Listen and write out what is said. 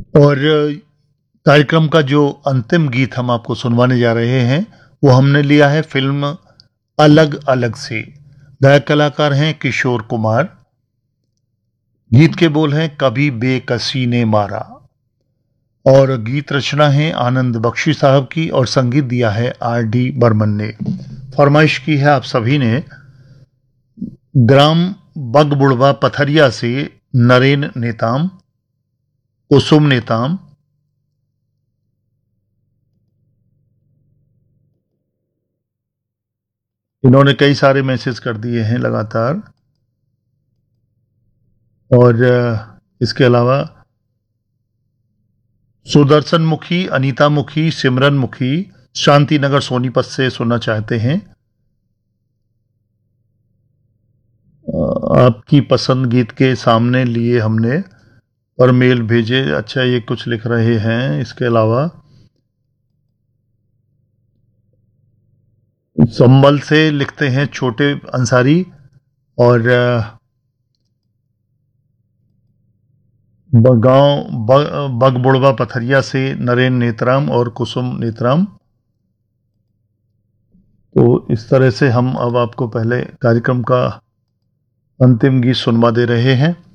और कार्यक्रम का जो अंतिम गीत हम आपको सुनवाने जा रहे हैं वो हमने लिया है फिल्म अलग अलग से। गायक कलाकार हैं किशोर कुमार। गीत के बोल हैं कभी बेकसी ने मारा, और गीत रचना है आनंद बख्शी साहब की और संगीत दिया है R.D. बर्मन ने। फरमाइश की है आप सभी ने ग्राम बगबुड़वा पथरिया से नरेन नेताम, कुसुम नेताम, इन्होंने कई सारे मैसेज कर दिए हैं लगातार। और इसके अलावा सुदर्शन मुखी, अनीता मुखी, सिमरन मुखी शांति नगर सोनीपत से सुनना चाहते हैं। आपकी पसंद गीत के सामने लिए हमने और मेल भेजे। अच्छा, ये कुछ लिख रहे हैं। इसके अलावा संबल से लिखते हैं छोटे अंसारी, और गांव बगबुड़वा पथरिया से नरेन नेतराम और कुसुम नेतराम। तो इस तरह से हम अब आपको पहले कार्यक्रम का अंतिम गीत सुनवा दे रहे हैं।